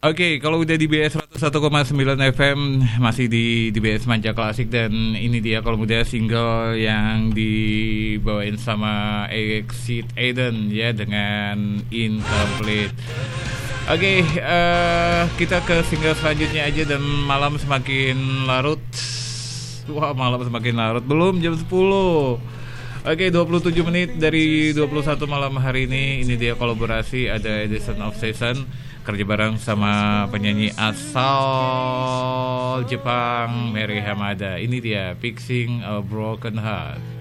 Oke, kalau udah di BS 101,9 FM masih di BS Manja Klasik, dan ini dia kalau mudah single yang dibawain sama Exit Eden ya dengan Incomplete. Oke, kita ke single selanjutnya aja, dan malam semakin larut. Wah, malam semakin larut, belum jam 10. Oke, 27 menit dari 21 malam hari ini. Ini dia kolaborasi, ada Edition of Season kerja bareng sama penyanyi asal Jepang Mary Hamada. Ini dia Fixing a Broken Heart.